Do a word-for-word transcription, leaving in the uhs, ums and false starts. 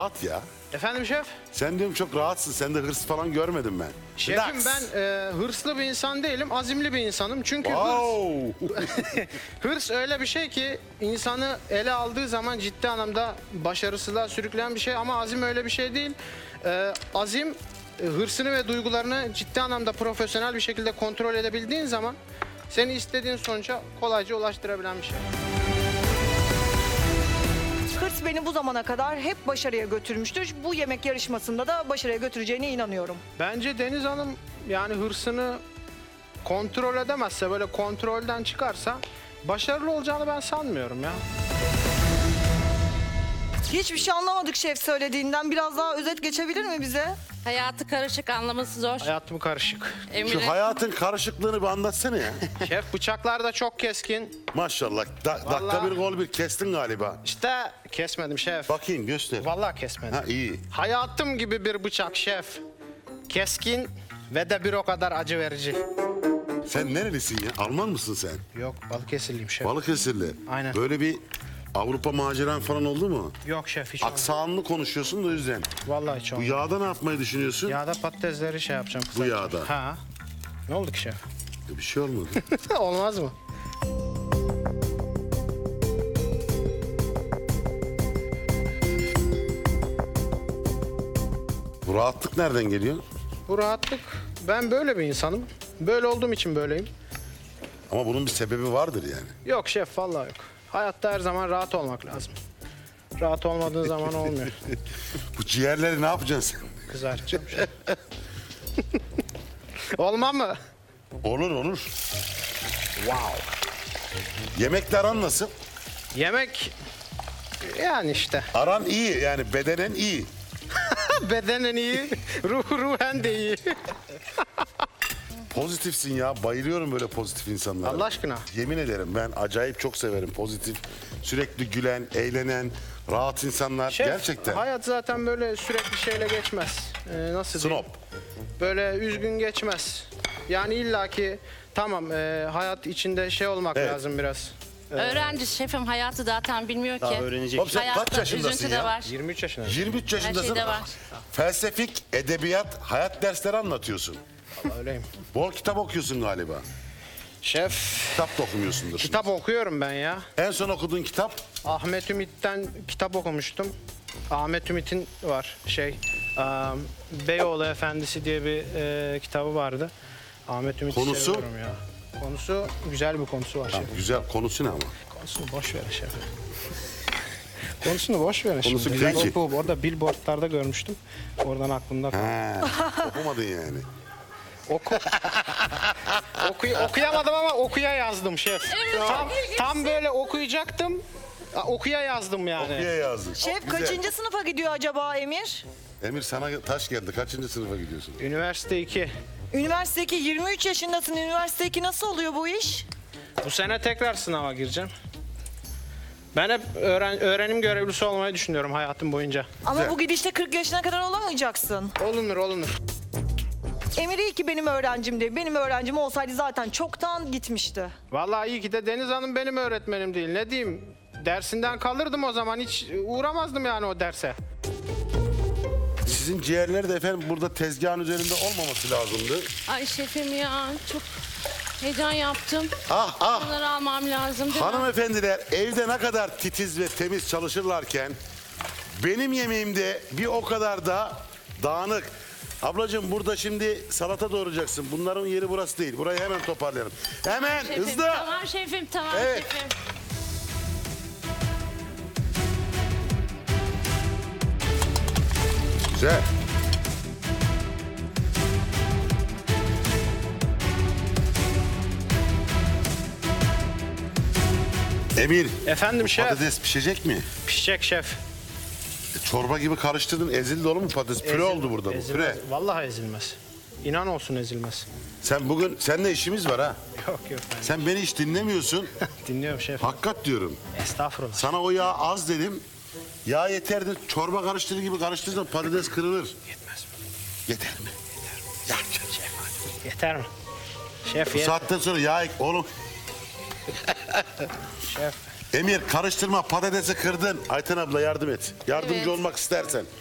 At ya. Efendim şef? Sen diyorum çok rahatsın. Sende hırs falan görmedim ben. Şefim Relax. ben e, hırslı bir insan değilim, azimli bir insanım. Çünkü hırs, Wow. hırs öyle bir şey ki insanı ele aldığı zaman ciddi anlamda başarısızlığa sürükleyen bir şey. Ama azim öyle bir şey değil. E, azim e, hırsını ve duygularını ciddi anlamda profesyonel bir şekilde kontrol edebildiğin zaman seni istediğin sonuca kolayca ulaştırabilen bir şey. Hırs beni bu zamana kadar hep başarıya götürmüştür. Bu yemek yarışmasında da başarıya götüreceğine inanıyorum. Bence Deniz Hanım yani hırsını kontrol edemezse, böyle kontrolden çıkarsa başarılı olacağını ben sanmıyorum ya. Hiçbir şey anlamadık şef söylediğinden. Biraz daha özet geçebilir mi bize? Hayatı karışık, anlaması zor. Hayatım karışık. Emine, Şu hayatın karışıklığını bir anlatsana ya. Şef bıçaklar da çok keskin. Maşallah. Da, dakika Vallahi- bir gol bir kestin galiba. İşte kesmedim şef. Bakayım göster. Vallahi kesmedim. Ha iyi. Hayatım gibi bir bıçak şef. Keskin ve de bir o kadar acı verici. Sen nerelisin ya? Alman mısın sen? Yok, Balıkesirliyim şef. Balıkesirli. Aynen. Böyle bir Avrupa maceran falan oldu mu? Yok şef, hiç olmadı. Aksanlı konuşuyorsun da o yüzden. Vallahi hiç Bu olmadı. yağda ne yapmayı düşünüyorsun? Yağda patatesleri şey yapacağım. Bu kızartacağım. yağda. Ha. Ne oldu ki şef? Bir şey olmadı. Olmaz mı? Bu rahatlık nereden geliyor? Bu rahatlık, ben böyle bir insanım. Böyle olduğum için böyleyim. Ama bunun bir sebebi vardır yani. Yok şef, vallahi yok. Hayatta her zaman rahat olmak lazım. Rahat olmadığın zaman olmuyor. Bu ciğerleri ne yapacaksın sen? Kızartacağım şef. Olmam mı? Olur olur. Wow. Yemekle aran nasıl? Yemek yani işte. Aran iyi yani bedenen iyi. Bedenen iyi, ruh ruhen de iyi. Pozitifsin ya. Bayılıyorum böyle pozitif insanlara. Allah aşkına. Yemin ederim ben acayip çok severim pozitif. Sürekli gülen, eğlenen, rahat insanlar. Şef, Gerçekten. hayat zaten böyle sürekli şeyle geçmez. Ee, nasıl diyeyim? Snob. Böyle üzgün geçmez. Yani illaki tamam, e, hayat içinde şey olmak Evet. lazım biraz. öğrenci şefim hayatı zaten bilmiyor ki. Oğlum sen kaç Hayatta yaşındasın üzüntü de ya? var. yirmi üç yaşındayım. yirmi üç yaşındasın. şeyde var. Felsefik, edebiyat, hayat dersleri anlatıyorsun. Vallahi öyleyim. Bol kitap okuyorsun galiba. Şef, Kitap da okumuyorsundur. kitap okuyorum ben ya. En son okuduğun kitap Ahmet Ümit'ten kitap okumuştum. Ahmet Ümit'in var şey, um, Beyoğlu Efendisi diye bir e, kitabı vardı. Ahmet Ümit'i Konusu? seviyorum ya. Konusu güzel bir konusu var şef. güzel konusu ne ama? Konusunu boş ver şef. Konusunu boş ver Konusu şimdi. güzel Ben ki. oku- orada billboardlarda görmüştüm. Oradan aklımda kaldı. He, okumadın yani. Oku. Okuy okuyamadım ama okuya yazdım şef. Tam, tam böyle okuyacaktım. Okuya yazdım yani. Niye yazdın? Şef Güzel. kaçıncı sınıfa gidiyor acaba Emir? Emir sana taş geldi. Kaçıncı sınıfa gidiyorsun? Üniversite iki. Üniversite iki, yirmi üç yaşındasın. Üniversite iki nasıl oluyor bu iş? Bu sene tekrar sınava gireceğim. Ben hep öğren öğrenim görevlisi olmayı düşünüyorum hayatım boyunca. Ama Güzel. bu gidişte kırk yaşına kadar olamayacaksın. Olunur olunur. Emir iyi ki benim öğrencimdi. Benim öğrencim olsaydı zaten çoktan gitmişti. Vallahi iyi ki de Deniz Hanım benim öğretmenim değil. Ne diyeyim? Dersinden kalırdım o zaman. Hiç uğramazdım yani o derse. Sizin ciğerleri de efendim burada tezgahın üzerinde olmaması lazımdı. Ay şefim ya çok heyecan yaptım. Ah ah. Bunları almam lazım değil mi? Hanımefendiler evde ne kadar titiz ve temiz çalışırlarken benim yemeğimde bir o kadar da dağınık. Ablacığım burada şimdi salata doğrayacaksın. Bunların yeri burası değil. Burayı hemen toparlayalım. Hemen Şefim, hızlı. Tamam şefim tamam Evet. şefim. Güzel. Emir, Efendim şef. patates pişecek mi? Pişecek şef. E, Çorba gibi karıştırdın. Ezildi olur mu patates? Püre Ezil- oldu burada bu. ezilmez. Püre. Vallahi ezilmez. İnan olsun ezilmez. Sen bugün, seninle işimiz var ha. Yok yok ben Sen beni hiç dinlemiyorsun. dinliyorum şef. Hakikat diyorum. Estağfurullah. Sana o yağ az dedim. Yağ yeterdi. Çorba karıştırır gibi karıştırırsan patates kırılır. Yetmez mi? Yeter mi? Ya, Yeter mi? Şef bu yet. saatten sonra yağ ek. Oğlum Şef. Emir karıştırma, patatesi kırdın. Ayten abla yardım et. Yardımcı Evet. olmak istersen.